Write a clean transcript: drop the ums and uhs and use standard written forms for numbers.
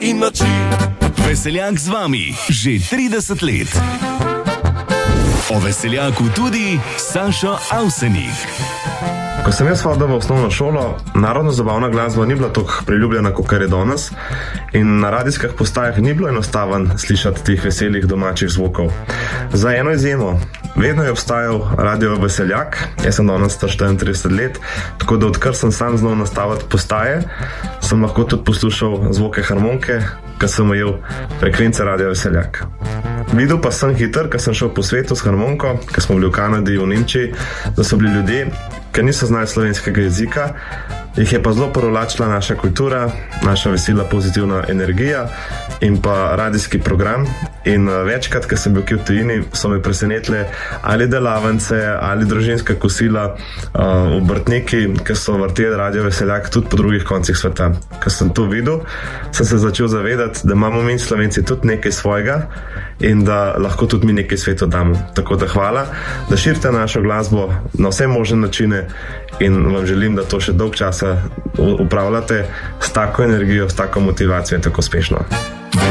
in noči. Veseljak z vami že 30 let. O Veseljaku tudi Sašo Avsenik. Ko sem jaz hodil v osnovno šolo, narodno-zabavna glasba ni bila tako priljubljena, kot je danes, in na radijskih postajah ni bilo enostaven slišati teh veselih domačih zvokov. Za eno izjemo, vedno je obstajal radio Veseljak, jaz sem danes star 34 let, tako da odkar sem sam znal nastaviti postaje, sem lahko tudi poslušal zvoke harmonike, ker sem imel frekvence radio Veseljak. Videl pa sem hiter, ker sem šel po svetu s harmoniko, ker smo bili v Kanadi, v Nemčiji, da so bili ljudje, ker niso znali slovenskega jezika, jih je pa zelo privlačila naša kultura, naša vesela pozitivna energija in pa radijski program. In večkrat, ko sem bil v tujini, so me presenetile ali delavnice, ali družinska kosila, obrtniki, ki so vrteli radio Veseljak tudi po drugih koncih sveta. Ko sem to videl, sem se začel zavedati, da imamo mi Slovenci tudi nekaj svojega in da lahko tudi mi nekaj svetu damo. Tako da hvala, da širite našo glasbo na vse možne načine in vam želim, da to še dolg časa upravljate s tako energijo, s tako motivacijo in tako uspešno.